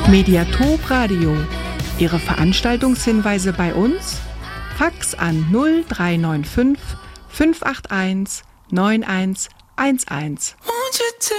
Mediathek Radio. Ihre Veranstaltungshinweise bei uns? Fax an 0395 581 9111.